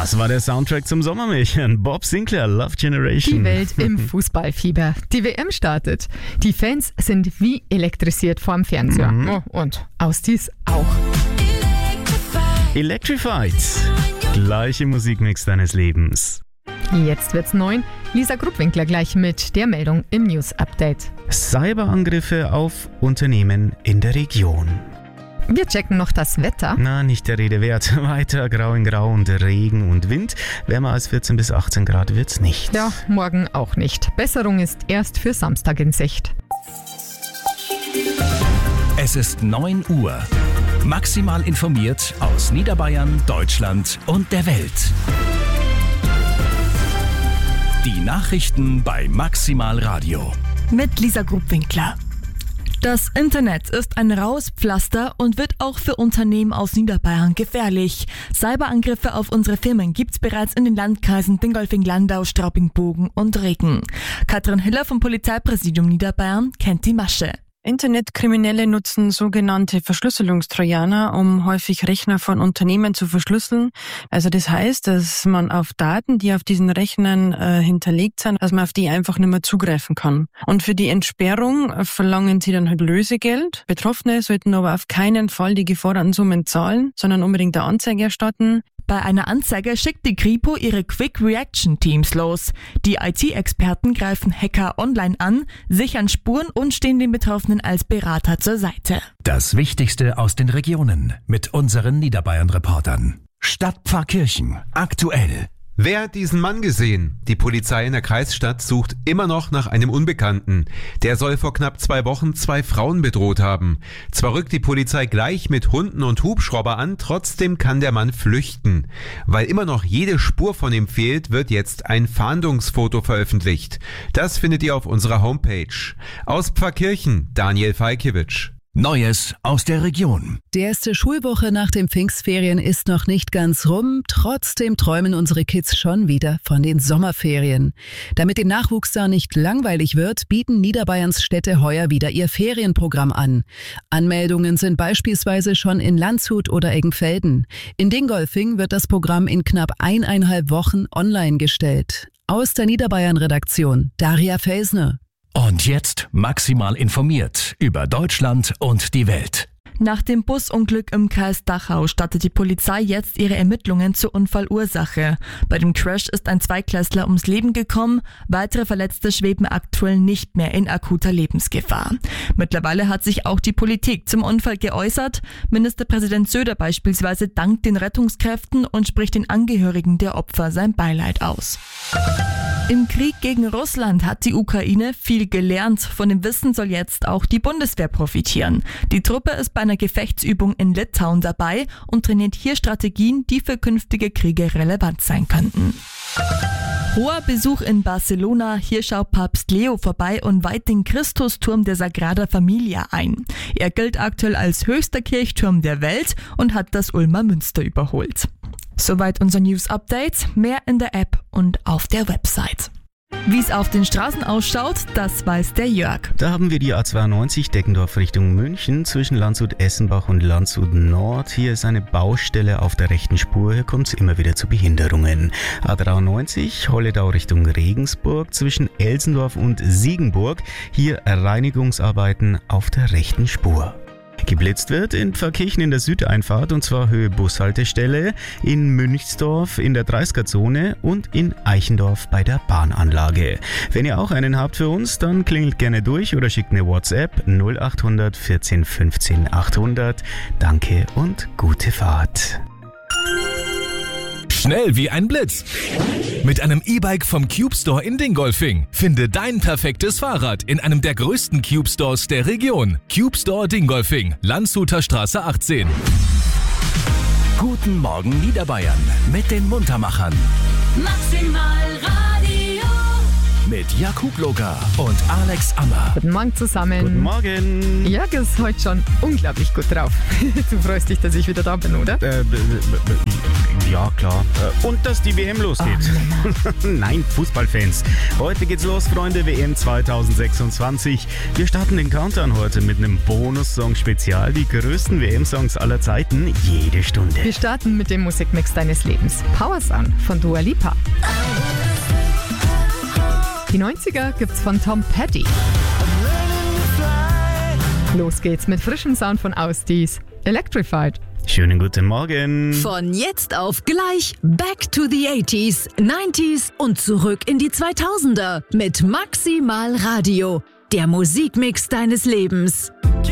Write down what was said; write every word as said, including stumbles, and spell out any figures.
Das war der Soundtrack zum Sommermärchen. Bob Sinclair, Love Generation. Die Welt im Fußballfieber. Die W M startet. Die Fans sind wie elektrisiert vorm Fernseher. Mhm. Oh, und aus dies auch. Electrified. Gleiche Musikmix deines Lebens. Jetzt wird's neun. Lisa Gruppwinkler gleich mit der Meldung im News Update. Cyberangriffe auf Unternehmen in der Region. Wir checken noch das Wetter. Na, nicht der Rede wert. Weiter grau in grau und Regen und Wind. Wärmer als vierzehn bis achtzehn Grad wird's nicht. Ja, morgen auch nicht. Besserung ist erst für Samstag in Sicht. Es ist neun Uhr. Maximal informiert aus Niederbayern, Deutschland und der Welt. Die Nachrichten bei Maximal Radio. Mit Lisa Gruppwinkler. Das Internet ist ein raues Pflaster und wird auch für Unternehmen aus Niederbayern gefährlich. Cyberangriffe auf unsere Firmen gibt's bereits in den Landkreisen Dingolfing-Landau, Straubing-Bogen und Regen. Katrin Hiller vom Polizeipräsidium Niederbayern kennt die Masche. Internetkriminelle nutzen sogenannte Verschlüsselungstrojaner, um häufig Rechner von Unternehmen zu verschlüsseln. Also das heißt, dass man auf Daten, die auf diesen Rechnern äh, hinterlegt sind, dass man auf die einfach nicht mehr zugreifen kann. Und für die Entsperrung verlangen sie dann halt Lösegeld. Betroffene sollten aber auf keinen Fall die geforderten Summen zahlen, sondern unbedingt eine Anzeige erstatten. Bei einer Anzeige schickt die Kripo ihre Quick Reaction Teams los. Die I T-Experten greifen Hacker online an, sichern Spuren und stehen den Betroffenen als Berater zur Seite. Das Wichtigste aus den Regionen mit unseren Niederbayern-Reportern. Stadtpfarrkirchen. Aktuell. Wer hat diesen Mann gesehen? Die Polizei in der Kreisstadt sucht immer noch nach einem Unbekannten. Der soll vor knapp zwei Wochen zwei Frauen bedroht haben. Zwar rückt die Polizei gleich mit Hunden und Hubschrauber an, trotzdem kann der Mann flüchten. Weil immer noch jede Spur von ihm fehlt, wird jetzt ein Fahndungsfoto veröffentlicht. Das findet ihr auf unserer Homepage. Aus Pfarrkirchen, Daniel Falkiewicz. Neues aus der Region. Die erste Schulwoche nach den Pfingstferien ist noch nicht ganz rum. Trotzdem träumen unsere Kids schon wieder von den Sommerferien. Damit dem Nachwuchs da nicht langweilig wird, bieten Niederbayerns Städte heuer wieder ihr Ferienprogramm an. Anmeldungen sind beispielsweise schon in Landshut oder Eggenfelden. In Dingolfing wird das Programm in knapp eineinhalb Wochen online gestellt. Aus der Niederbayern-Redaktion, Daria Felsner. Und jetzt maximal informiert über Deutschland und die Welt. Nach dem Busunglück im Kreis Dachau startet die Polizei jetzt ihre Ermittlungen zur Unfallursache. Bei dem Crash ist ein Zweiklässler ums Leben gekommen. Weitere Verletzte schweben aktuell nicht mehr in akuter Lebensgefahr. Mittlerweile hat sich auch die Politik zum Unfall geäußert. Ministerpräsident Söder beispielsweise dankt den Rettungskräften und spricht den Angehörigen der Opfer sein Beileid aus. Im Krieg gegen Russland hat die Ukraine viel gelernt. Von dem Wissen soll jetzt auch die Bundeswehr profitieren. Die Truppe ist bei einer Gefechtsübung in Litauen dabei und trainiert hier Strategien, die für künftige Kriege relevant sein könnten. Hoher Besuch in Barcelona, hier schaut Papst Leo vorbei und weiht den Christusturm der Sagrada Familia ein. Er gilt aktuell als höchster Kirchturm der Welt und hat das Ulmer Münster überholt. Soweit unser News-Update, mehr in der App und auf der Website. Wie es auf den Straßen ausschaut, das weiß der Jörg. Da haben wir die A zweiundneunzig Deckendorf Richtung München zwischen Landshut-Essenbach und Landshut Nord. Hier ist eine Baustelle auf der rechten Spur, hier kommt es immer wieder zu Behinderungen. A dreiundneunzig Holledau Richtung Regensburg zwischen Elsendorf und Siegenburg. Hier Reinigungsarbeiten auf der rechten Spur. Geblitzt wird in Pfarrkirchen in der Südeinfahrt und zwar Höhe Bushaltestelle, in Münchsdorf in der dreißiger-Zone und in Eichendorf bei der Bahnanlage. Wenn ihr auch einen habt für uns, dann klingelt gerne durch oder schickt eine WhatsApp null achthundert vierzehn fünfzehn achthundert. Danke und gute Fahrt. Schnell wie ein Blitz. Mit einem E-Bike vom Cube Store in Dingolfing. Finde dein perfektes Fahrrad in einem der größten Cube Stores der Region. Cube Store Dingolfing, Landshuter Straße achtzehn. Guten Morgen Niederbayern mit den Muntermachern. Maximal Radio. Mit Jakub Loga und Alex Ammer. Guten Morgen zusammen. Guten Morgen. Jörg ist heute schon unglaublich gut drauf. Du freust dich, dass ich wieder da bin, oder? Äh, b- b- b- Ja, klar. Äh, Und dass die W M losgeht. Oh, Nein, Fußballfans. Heute geht's los, Freunde, W M zwanzig sechsundzwanzig. Wir starten den Countdown heute mit einem Bonus-Song-Spezial. Die größten W M-Songs aller Zeiten, jede Stunde. Wir starten mit dem Musikmix deines Lebens. Power Sun von Dua Lipa. Die neunziger gibt's von Tom Petty. Los geht's mit frischem Sound von Ausdies. Electrified. Schönen guten Morgen. Von jetzt auf gleich Back to the eighties, nineties und zurück in die zweitausender mit Maximal Radio. Der Musikmix deines Lebens.